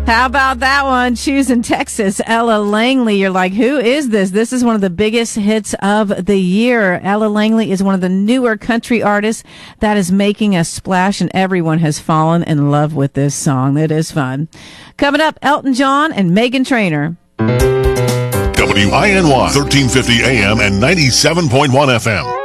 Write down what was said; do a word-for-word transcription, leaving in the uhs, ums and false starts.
How about that one? Choosing Texas, Ella Langley. You're like, who is this? This is one of the biggest hits of the year. Ella Langley is one of the newer country artists that is making a splash, and everyone has fallen in love with this song. It is fun. Coming up, Elton John and Meghan Trainor. W I N Y, thirteen fifty A M and ninety-seven point one F M.